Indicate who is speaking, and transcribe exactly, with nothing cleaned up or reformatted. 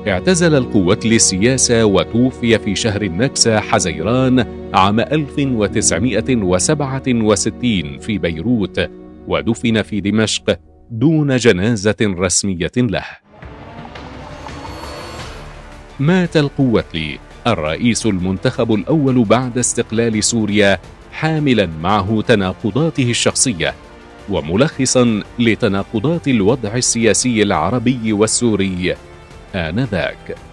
Speaker 1: اعتزل القوتلي السياسة وتوفي في شهر النكسة حزيران عام ألف وتسعمائة وسبعة وستين في بيروت، ودفن في دمشق دون جنازة رسمية له. مات القوتلي الرئيس المنتخب الأول بعد استقلال سوريا، حاملا معه تناقضاته الشخصية وملخصا لتناقضات الوضع السياسي العربي والسوري آنذاك.